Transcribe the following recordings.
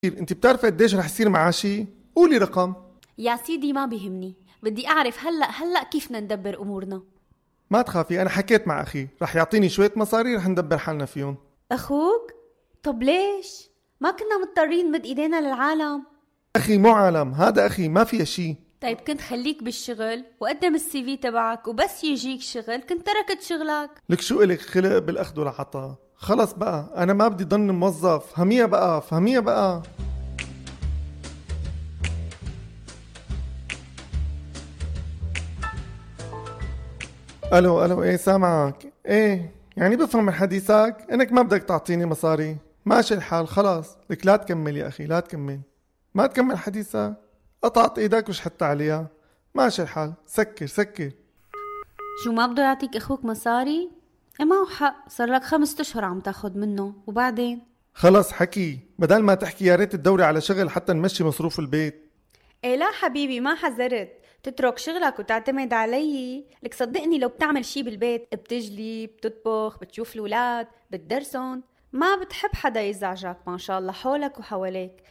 انت بتعرفي قديش رح يصير معاشي؟ قولي رقم. يا سيدي ما بيهمني، بدي أعرف هلأ كيف بدنا ندبر أمورنا. ما تخافي، أنا حكيت مع أخي رح يعطيني شوية مصاري رح ندبر حالنا فيهم. أخوك؟ طب ليش؟ ما كنا مضطرين نمد إيدينا للعالم؟ أخي مو عالم، هذا أخي ما فيها شي. طيب كنت خليك بالشغل وقدم السي في تبعك، وبس يجيك شغل كنت تركت شغلك. لك شو إلك خلق بالأخذ والعطاء؟ خلص بقى أنا ما بدي ضل موظف، فهميها بقى. ألو إيه سامعك؟ إيه يعني بفهم من حديثك إنك ما بدك تعطيني مصاري. ماشي الحال خلاص، لك لا تكمل يا أخي، لا تكمل، ما تكمل حديثك. قطعت إيدك وشحت عليها. ماشي الحال، سكر. شو ما بده يعطيك أخوك مصاري؟ إيه معه حق، صار لك 5 أشهر عم تاخد منه، وبعدين؟ خلص حكي، بدل ما تحكي يا ريت تدوري على شغل حتى نمشي مصروف البيت. إيه لا حبيبي، ما حذرت تترك شغلك وتعتمد علي. لك صدقني لو بتعمل شي بالبيت، بتجلي، بتطبخ، بتشوف الولاد، بتدرسون، ما بتحب حدا يزعجك. ما شاء الله حولك وحواليك.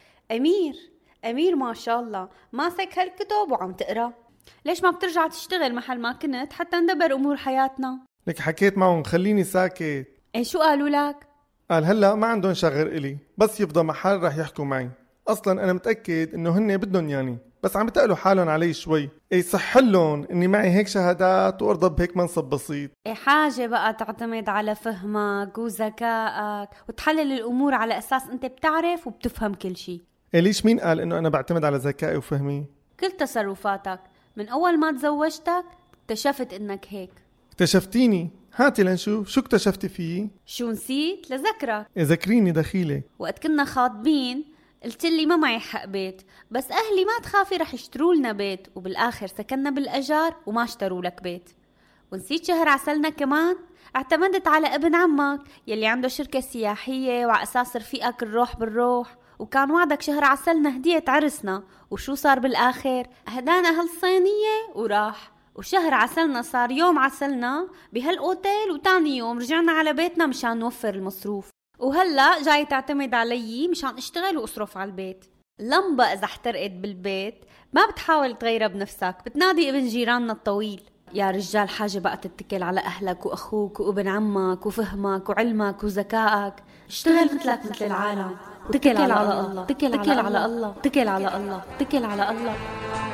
أمير ما شاء الله ماسك هالكتب وعم تقرأ. ليش ما بترجع تشتغل محل ما كنت حتى ندبر أمور حياتنا؟ لك حكيت معهم خليني ساكت. إيه شو قالوا لك؟ قال هلا ما عندهم شغل إلي، بس يفضى محل رح يحكوا معي. أصلا أنا متأكد إنه هن بدهم يعني، بس عم بتقلوا حالهم علي شوي. إيه صح لهم إني معي هيك شهادات وأرضى بهيك منصب بسيط. إيه حاجة بقى تعتمد على فهمك وذكائك وتحلل الأمور على أساس أنت بتعرف وبتفهم كل شي. إيه ليش مين قال إنه أنا بعتمد على ذكائي وفهمي؟ كل تصرفاتك من أول ما تزوجتك اكتشفت إنك هيك. اكتشفتيني؟ هاتي لنشوف شو اكتشفتي فيي. شو نسيت؟ لذكرك ذكريني دخيلة. وقت كنا خاطبين قلت لي ما معي حق بيت، بس أهلي ما تخافي رح يشتروا لنا بيت، وبالآخر سكننا بالأجار وما اشتروا لك بيت. ونسيت شهر عسلنا كمان اعتمدت على ابن عمك يلي عنده شركة سياحية، وعلى أساس رفيقك الروح بالروح، وكان وعدك شهر عسلنا هدية عرسنا. وشو صار بالآخر؟ هدانا هالصينية وراح، وشهر عسلنا صار يوم عسلنا بهالأوتيل، وتاني يوم رجعنا على بيتنا مشان نوفر المصروف. وهلأ جاي تعتمد علي مشان اشتغل واصرف على البيت. لمبة إذا احترقت بالبيت ما بتحاول تغيرها بنفسك، بتنادي ابن جيراننا الطويل. يا رجال حاجة بقى تتكل على أهلك وأخوك وابن عمك وفهمك وعلمك وذكائك. اشتغل مثلك مثل العالم، اتكل على الله، اتكل على الله، اتكل على الله، اتكل على الله.